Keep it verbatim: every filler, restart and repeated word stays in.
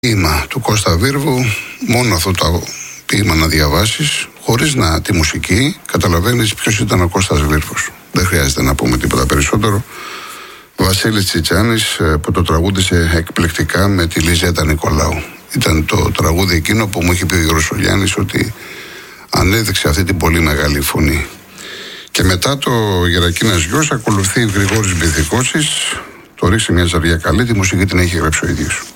ποίημα του Κώστα Βίρβου, μόνο αυτό το ποίημα να διαβάσεις, χωρίς να τη μουσική, καταλαβαίνεις ποιος ήταν ο Κώστας Βίρβος. Δεν χρειάζεται να πούμε τίποτα περισσότερο. Βασίλης Τσιτσάνης, που το τραγούδισε εκπληκτικά με τη Λιζέτα Νικολάου. Ήταν το τραγούδι εκείνο που μου είχε πει ο Γιώργος Γιάννης ότι ανέδειξε αυτή την πολύ μεγάλη φωνή. Και μετά το Γερακίνας Γιος ακολουθεί Γρηγόρης Μπιθικώσης, το Ρίξει μια ζαριά καλή, τη μουσική την έχει γράψει ο ίδιος.